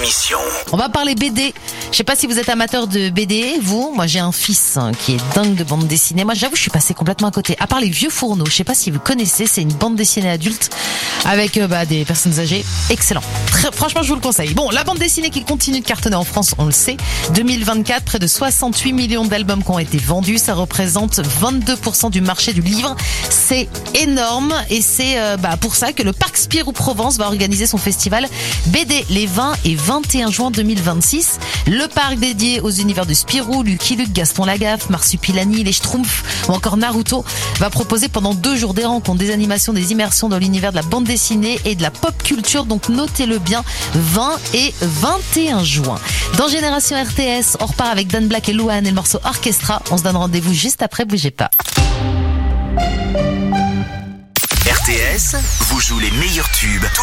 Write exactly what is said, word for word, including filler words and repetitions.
l'émission. On va parler B D. Je sais pas si vous êtes amateur de B D, vous. Moi, j'ai un fils hein, qui est dingue de bande dessinée. Moi, j'avoue, je suis passée complètement à côté. À part les Vieux Fourneaux, je sais pas si vous connaissez, c'est une bande dessinée adulte avec euh, bah, des personnes âgées. Excellent. Très, franchement, je vous le conseille. Bon, la bande dessinée qui continue de cartonner en France, on le sait. deux mille vingt-quatre, près de soixante-huit millions d'albums qui ont été vendus. Ça représente vingt-deux pour cent du marché du livre. C'est énorme et c'est euh, bah, pour ça que le Parc Spirou-Provence va organiser son festival B D les vingt et vingt et un juin deux mille vingt-six. Le parc dédié aux univers de Spirou, Lucky Luke, Gaston Lagaffe, Marsupilami, les Schtroumpfs ou encore Naruto va proposer pendant deux jours des rencontres, des animations, des immersions dans l'univers de la bande dessinée et de la pop culture. Donc notez-le bien, vingt et vingt et un juin. Dans Génération R T S, on repart avec Dan Black et Louane et le morceau Orchestra. On se donne rendez-vous juste après, bougez pas. R T S vous joue les meilleurs tubes tous